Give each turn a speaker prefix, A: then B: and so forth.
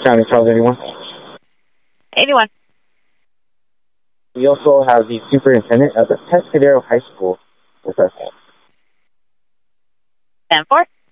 A: County Charles 81.
B: 81.
A: We also have the superintendent of the Pescadero High School with us.
B: 10-4.